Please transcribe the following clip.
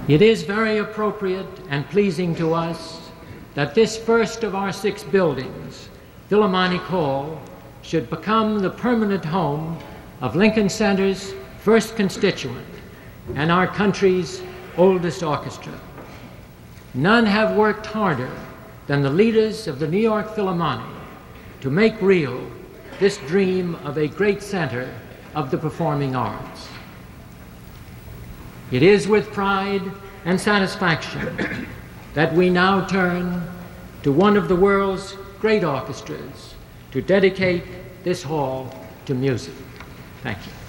It is very appropriate and pleasing to us that this first of our 6 buildings, Philharmonic Hall, should become the permanent home of Lincoln Center's first constituent and our country's oldest orchestra. None have worked harder than the leaders of the New York Philharmonic to make real this dream of a great center of the performing arts. It is with pride and satisfaction that we now turn to one of the world's great orchestras to dedicate this hall to music. Thank you.